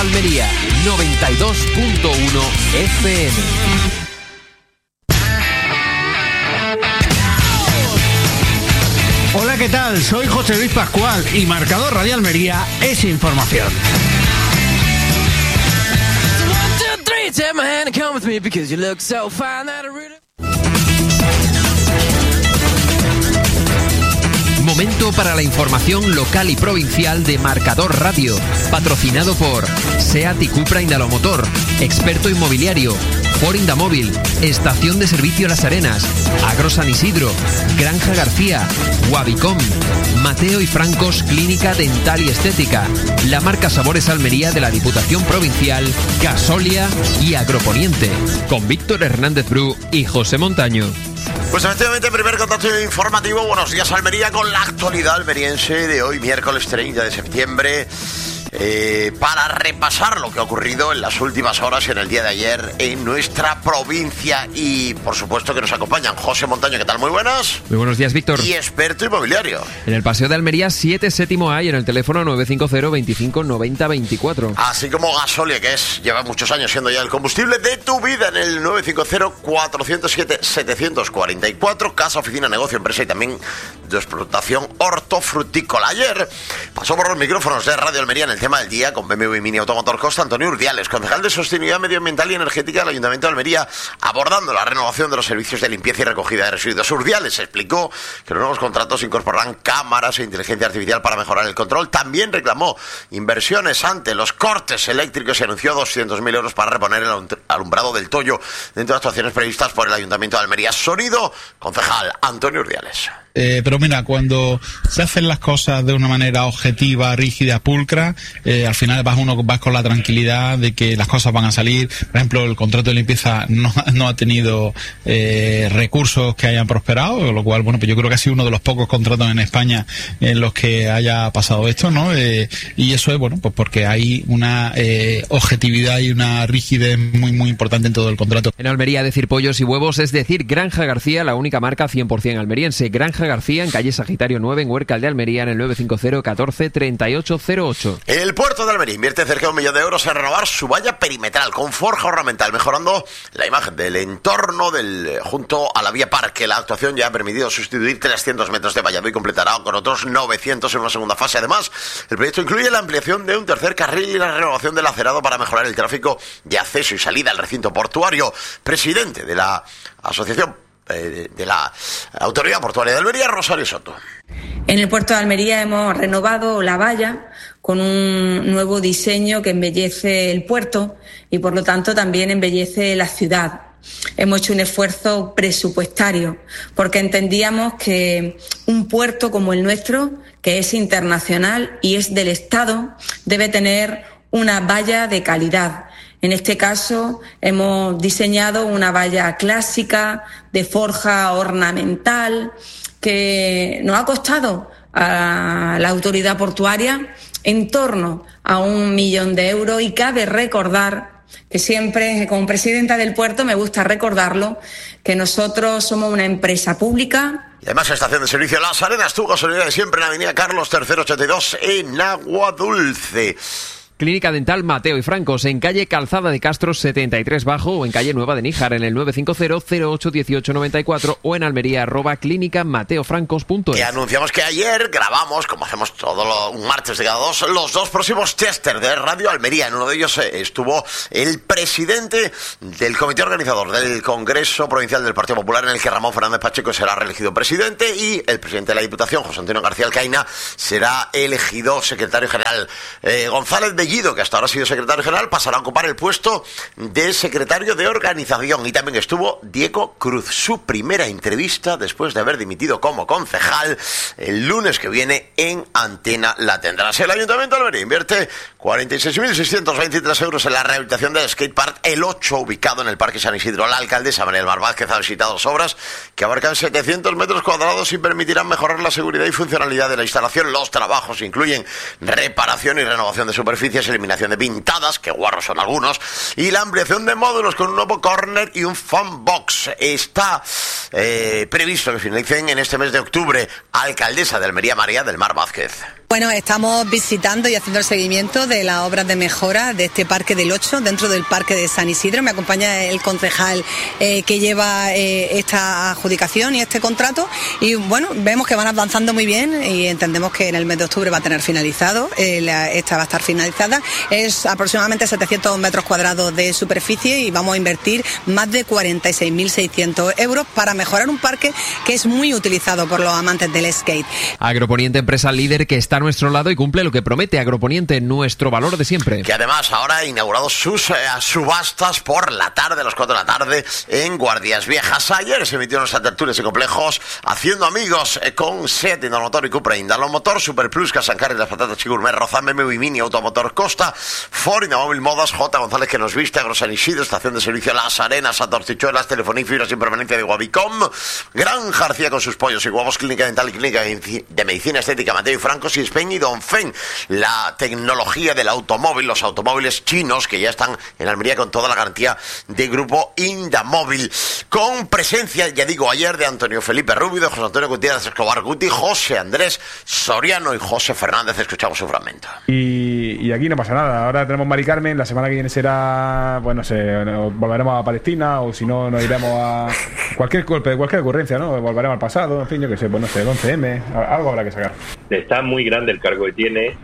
Almería, 92.1 FM. Hola, ¿qué tal? Soy José Luis Pascual y Marcador Radio Almería es información. Momento para la información local y provincial de Marcador Radio, patrocinado por SEAT y Cupra Indalomotor, Experto Inmobiliario, Ford Indamóvil, Estación de Servicio Las Arenas, Agro San Isidro, Granja García, Wabicom, Mateo y Francos Clínica Dental y Estética, la marca Sabores Almería de la Diputación Provincial, Gasolia y Agroponiente, con Víctor Hernández Bru y José Montaño. Pues efectivamente, primer contacto informativo. Buenos días, Almería, con la actualidad almeriense de hoy, miércoles 30 de septiembre. Para repasar lo que ha ocurrido en las últimas horas y en el día de ayer en nuestra provincia. Y por supuesto que nos acompañan José Montaño. ¿Qué tal? Muy buenas. Muy buenos días, Víctor. Y experto inmobiliario. En el Paseo de Almería 7 séptimo A y en el teléfono 950 25 90 24. Así como Gasolia, que lleva muchos años siendo ya el combustible de tu vida, en el 950 407 744. Casa, oficina, negocio, empresa y también de explotación hortofrutícola. Ayer pasó por los micrófonos de Radio Almería en el tema del día con BMW Mini Automotor Costa Antonio Urdiales, concejal de Sostenibilidad Medioambiental y Energética del Ayuntamiento de Almería, abordando la renovación de los servicios de limpieza y recogida de residuos. Urdiales explicó que los nuevos contratos incorporarán cámaras e inteligencia artificial para mejorar el control. También reclamó inversiones ante los cortes eléctricos y anunció 200.000 euros para reponer el alumbrado del Toyo dentro de actuaciones previstas por el Ayuntamiento de Almería. Sonido, concejal Antonio Urdiales. Pero mira, cuando se hacen las cosas de una manera objetiva, rígida, pulcra, al final vas con la tranquilidad de que las cosas van a salir. Por ejemplo, el contrato de limpieza no ha tenido recursos que hayan prosperado, lo cual, bueno, pues yo creo que ha sido uno de los pocos contratos en España en los que haya pasado esto, ¿no? Y eso es, bueno, pues porque hay una objetividad y una rigidez muy, muy importante en todo el contrato. En Almería, decir pollos y huevos, es decir, Granja García, la única marca 100% almeriense. Granja García, en calle Sagitario 9, en Huércal de Almería, en el 950 14 3808. El puerto de Almería invierte cerca de 1 millón de euros en renovar su valla perimetral con forja ornamental, mejorando la imagen del entorno junto a la vía Parque. La actuación ya ha permitido sustituir 300 metros de vallado y completará con otros 900 en una segunda fase. Además, el proyecto incluye la ampliación de un tercer carril y la renovación del acerado para mejorar el tráfico de acceso y salida al recinto portuario. Presidente de la asociación de la Autoridad Portuaria de Almería, Rosario Soto. En el puerto de Almería hemos renovado la valla con un nuevo diseño que embellece el puerto y por lo tanto también embellece la ciudad. Hemos hecho un esfuerzo presupuestario porque entendíamos que un puerto como el nuestro, que es internacional y es del Estado, debe tener una valla de calidad. En este caso hemos diseñado una valla clásica de forja ornamental que nos ha costado a la autoridad portuaria en torno a 1 millón de euros y cabe recordar que siempre, como presidenta del puerto, me gusta recordarlo, que nosotros somos una empresa pública. Y además, estación de servicio Las Arenas, tu gasolina de siempre en la avenida Carlos III 82 en Aguadulce. Clínica Dental Mateo y Francos, en calle Calzada de Castro 73 Bajo o en calle Nueva de Níjar, en el 950 08 18 94 o en Almería @clinicamateofrancos.es. Y anunciamos que ayer grabamos, como hacemos un martes de cada dos, los 2 próximos testers de Radio Almería. En uno de ellos estuvo el presidente del comité organizador del Congreso Provincial del Partido Popular, en el que Ramón Fernández Pacheco será reelegido presidente, y el presidente de la Diputación, José Antonio García Alcaina, será elegido secretario general. González Bellido, que hasta ahora ha sido secretario general, pasará a ocupar el puesto de secretario de organización. Y también estuvo Diego Cruz, su primera entrevista después de haber dimitido como concejal. El lunes que viene en Antena la tendrás. El Ayuntamiento de Almería invierte 46.623 euros en la rehabilitación del skatepark El 8, ubicado en el Parque San Isidro. La alcaldesa María del Mar Vázquez ha visitado las obras, que abarcan 700 metros cuadrados y permitirán mejorar la seguridad y funcionalidad de la instalación. Los trabajos incluyen reparación y renovación de superficie, eliminación de pintadas, que guarros son algunos, y la ampliación de módulos con un nuevo córner y un fan box. Está previsto que finalicen en este mes de octubre. Alcaldesa de Almería, María del Mar Vázquez. Bueno, estamos visitando y haciendo el seguimiento de las obras de mejora de este Parque del Ocho, dentro del Parque de San Isidro. Me acompaña el concejal que lleva esta adjudicación y este contrato. Y bueno, vemos que van avanzando muy bien y entendemos que en el mes de octubre va a tener finalizado. Esta va a estar finalizada. Es aproximadamente 700 metros cuadrados de superficie y vamos a invertir más de 46.600 euros para mejorar un parque que es muy utilizado por los amantes del skate. Agroponiente, empresa líder que está a nuestro lado y cumple lo que promete. Agroponiente, nuestro valor de siempre. Que además ahora ha inaugurado sus subastas por la tarde, a las 4 de la tarde, en Guardias Viejas. Ayer se emitieron las tertulias y complejos haciendo amigos con SEAT Indalomotor y Cupra Indalomotor, Super Plus, Casancar y las patatas Chigurmer, Rozan, BMW y Mini, Automotor Costa, Ford, Indamóvil Modas, J. González que nos viste, Agrosan Isidro, Estación de Servicio Las Arenas, Atorcichuelas, Telefonía y Fibras sin permanencia de Guavicom, Granja García con sus pollos y huevos, Clínica Dental y Clínica de Medicina Estética Mateo y Franco, Sispeñ y Dongfeng. La tecnología del automóvil, los automóviles chinos que ya están en Almería con toda la garantía de Grupo Indamóvil. Con presencia, ya digo, ayer de Antonio Felipe Rubio, de José Antonio Gutiérrez Escobar Guti, José Andrés Soriano y José Fernández. Escuchamos su fragmento. Y aquí no pasa nada. Ahora tenemos Mari Carmen, la semana que viene será, bueno, volveremos a Palestina, o si no, nos iremos a cualquier golpe, cualquier ocurrencia, ¿no? Volveremos al pasado, en fin, yo que sé, pues no sé, el 11M, algo habrá que sacar. Está muy grande el cargo que tiene,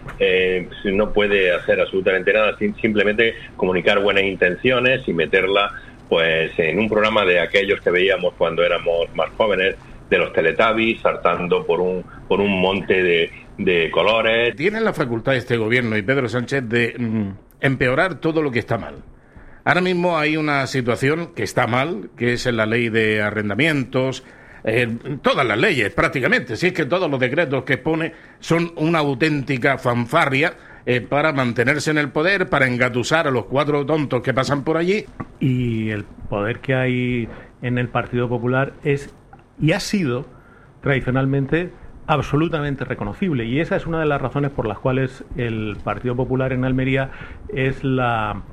no puede hacer absolutamente nada, simplemente comunicar buenas intenciones y meterla pues en un programa de aquellos que veíamos cuando éramos más jóvenes, de los Teletubbies, saltando por un monte de colores. Tiene la facultad este gobierno y Pedro Sánchez de empeorar todo lo que está mal. Ahora mismo hay una situación que está mal, que es en la ley de arrendamientos, todas las leyes prácticamente, si es que todos los decretos que pone son una auténtica fanfarria para mantenerse en el poder, para engatusar a los 4 tontos que pasan por allí. Y el poder que hay en el Partido Popular es y ha sido tradicionalmente absolutamente reconocible, y esa es una de las razones por las cuales el Partido Popular en Almería es la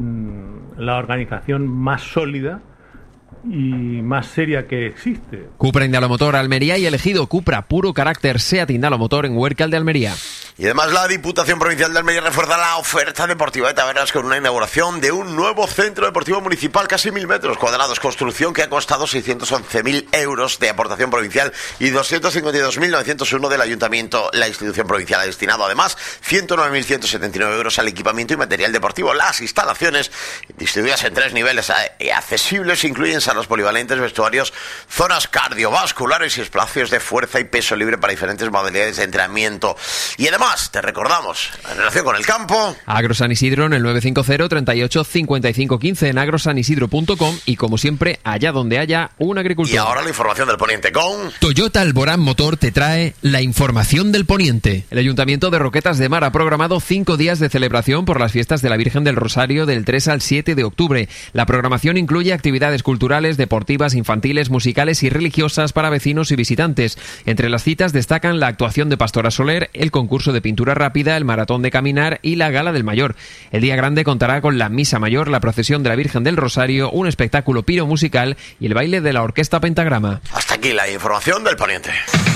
organización más sólida y más seria que existe. Cupra Indalomotor Almería y elegido Cupra puro carácter SEAT Indalomotor en Huércal de Almería. Y además la Diputación Provincial de Almería refuerza la oferta deportiva de tabernas con una inauguración de un nuevo centro deportivo municipal, casi 1.000 metros cuadrados, construcción que ha costado 611.000 euros de aportación provincial y 252.901 del Ayuntamiento. La institución provincial ha destinado además 109.179 euros al equipamiento y material deportivo. Las instalaciones, distribuidas en 3 niveles accesibles, incluyen salas polivalentes, vestuarios, zonas cardiovasculares y espacios de fuerza y peso libre para diferentes modalidades de entrenamiento. Y además, te recordamos, en relación con el campo, Agrosan Isidro en el 950 38 55 15 en agrosanisidro.com y como siempre, allá donde haya un agricultor. Y ahora la información del Poniente con Toyota Alborán Motor te trae la información del Poniente. El Ayuntamiento de Roquetas de Mar ha programado 5 días de celebración por las fiestas de la Virgen del Rosario del 3 al 7 de octubre. La programación incluye actividades culturales, deportivas, infantiles, musicales y religiosas para vecinos y visitantes. Entre las citas destacan la actuación de Pastora Soler, el concurso de pintura rápida, el maratón de caminar y la gala del mayor. El día grande contará con la misa mayor, la procesión de la Virgen del Rosario, un espectáculo piro musical y el baile de la Orquesta Pentagrama. Hasta aquí la información del Poniente.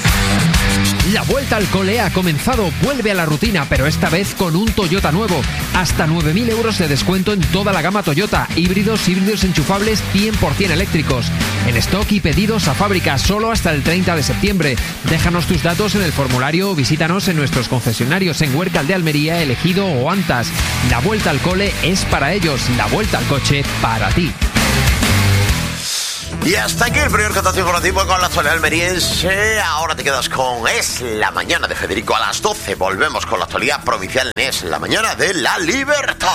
La vuelta al cole ha comenzado, vuelve a la rutina, pero esta vez con un Toyota nuevo. Hasta 9.000 euros de descuento en toda la gama Toyota, híbridos enchufables 100% eléctricos. En stock y pedidos a fábrica solo hasta el 30 de septiembre. Déjanos tus datos en el formulario o visítanos en nuestros concesionarios en Huércal de Almería, Elegido o Antas. La vuelta al cole es para ellos, la vuelta al coche para ti. Y hasta aquí el primer contacto informativo con la actualidad almeriense. Ahora te quedas con Es la Mañana de Federico a las 12. Volvemos con la actualidad provincial en Es la Mañana de la Libertad.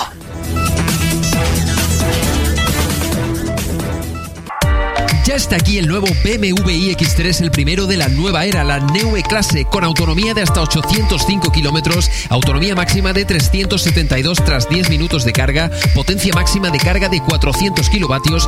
Ya está aquí el nuevo BMW iX3, el primero de la nueva era, la Neue Klasse, con autonomía de hasta 805 kilómetros, autonomía máxima de 372 tras 10 minutos de carga, potencia máxima de carga de 400 kilovatios